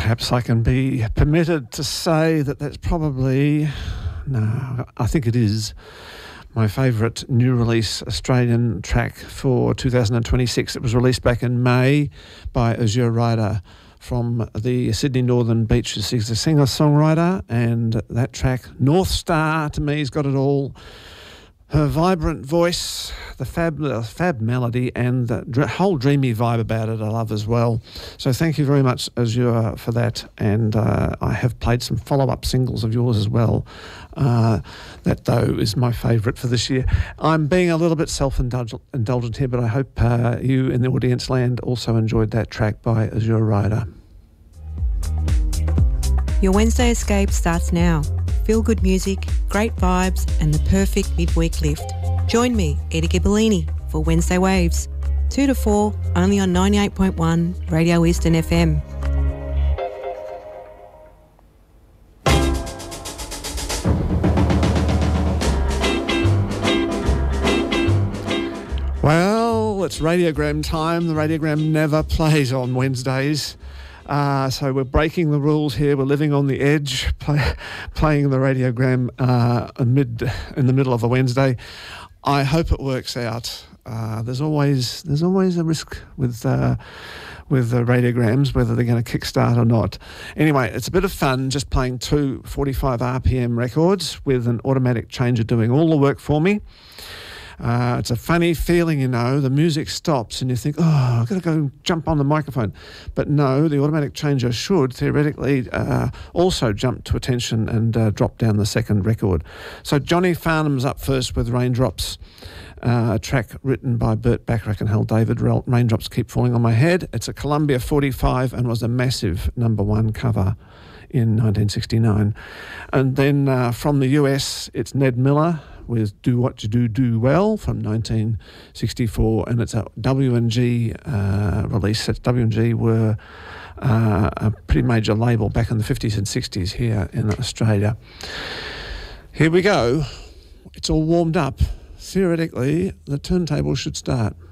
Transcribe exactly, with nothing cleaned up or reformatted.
perhaps I can be permitted to say that that's probably, no, I think it is my favourite new release Australian track for two thousand twenty-six. It was released back in May by Azure Ryder from the Sydney Northern Beaches. He's a singer-songwriter, and that track, North Star, to me, has got it all. Her vibrant voice, the fab, uh, fab melody, and the dr- whole dreamy vibe about it I love as well. So thank you very much, Azure, for that. And uh, I have played some follow-up singles of yours as well. Uh, that, though, is my favourite for this year. I'm being a little bit self-indulgent here, but I hope uh, you in the audience land also enjoyed that track by Azure Ryder. Your Wednesday escape starts now. Feel-good music, great vibes, and the perfect midweek lift. Join me, Edie Ghibellini, for Wednesday Waves, two to four, only on ninety-eight point one Radio Eastern F M. Well, it's Radiogram time. The Radiogram never plays on Wednesdays. Uh, so we're breaking the rules here. We're living on the edge, play, playing the Radiogram uh, mid in the middle of a Wednesday. I hope it works out. Uh, there's always there's always a risk with uh, with the Radiograms, whether they're going to kickstart or not. Anyway, it's a bit of fun just playing two forty-five R P M records with an automatic changer doing all the work for me. Uh, it's a funny feeling, you know, the music stops and you think, oh, I've got to go jump on the microphone. But no, the automatic changer should theoretically uh, also jump to attention and uh, drop down the second record. So Johnny Farnham's up first with Raindrops, uh, a track written by Burt Bacharach and Hal David. Raindrops Keep Falling on My Head. It's a Columbia forty-five and was a massive number one cover in nineteen sixty-nine. And then uh, from the U S, it's Ned Miller with Do What You Do, Do Well from nineteen sixty-four, and it's a W and G uh, release. It's W and G were uh, a pretty major label back in the fifties and sixties here in Australia. Here we go. It's all warmed up. Theoretically, the turntable should start.